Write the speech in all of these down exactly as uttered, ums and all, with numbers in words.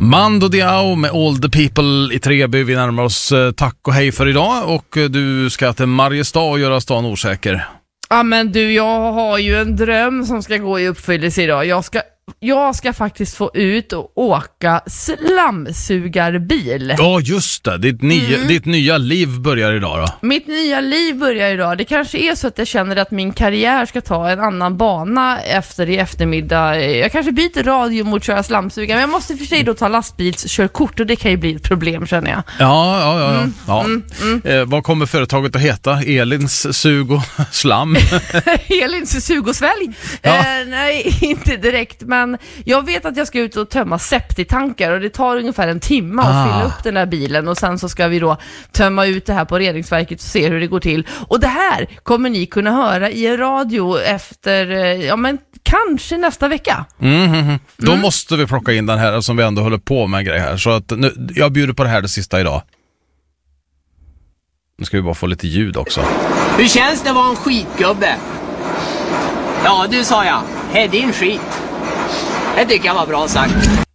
Mando Diao med All the People i Treby. Vi närmar oss tack och hej för idag. Och du ska till Mariestad och göra stan osäker. Ja men du, jag har ju en dröm som ska gå i uppfyllelse idag. Jag ska, jag ska faktiskt få ut och åka slamsugarbil. Ja just det, ditt, nya, mm. ditt nya liv börjar idag då. Mitt nya liv börjar idag. Det kanske är så att jag känner att min karriär ska ta en annan bana efter i eftermiddag. Jag kanske byter radio mot köra slamsuga. Men jag måste för sig då ta lastbilskörkort och det kan ju bli ett problem känner jag. Ja, ja, ja. Mm, ja. mm, mm. Eh, vad kommer företaget att heta? Elins sug och slam? Elins sug och svälj? Ja. Eh, nej, inte direkt. Men jag vet att jag ska ut och tömma septitankar och det tar ungefär en timme att Ah. fylla upp den här bilen och sen så ska vi då tömma ut det här på reningsverket och se hur det går till. Och det här kommer ni kunna höra i en radio efter, ja men kanske nästa vecka. Mm, mm, mm. Då Mm. måste vi plocka in den här som vi ändå håller på med en grej här. Så att nu, jag bjuder på det här det sista idag. Nu ska vi bara få lite ljud också. Hur känns det att vara en skitgubbe? Ja, du sa jag. Hej, din skit. Det tycker jag var bra sagt.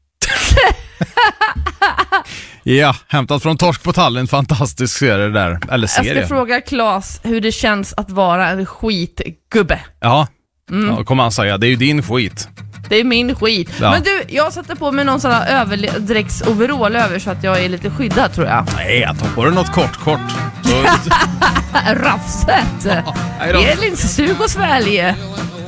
Ja, hämtat från Torsk på Tallinn. Fantastisk serie där. Eller serie. Jag ska fråga Claes hur det känns att vara en skitgubbe. Ja, mm. ja kommer han säga. Det är ju din skit. Det är min skit. Ja. Men du, jag satte på mig någon sån här överdräktsoverall över så att jag är lite skyddad tror jag. Nej, jag tar på dig något kort, kort. Så... Rafset. Hej då. Elins sug och svälj.